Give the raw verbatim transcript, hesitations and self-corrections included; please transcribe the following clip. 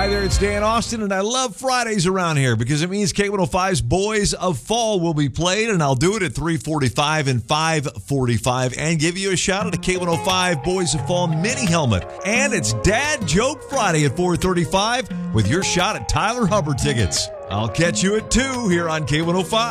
Hi there, it's Dan Austin, and I love Fridays around here because it means K one oh five's Boys of Fall will be played, and I'll do it at three forty-five and five forty-five and give you a shout at a K one oh five Boys of Fall mini helmet. And it's Dad Joke Friday at four thirty-five with your shot at Tyler Hubbard tickets. I'll catch you at two here on K one oh five.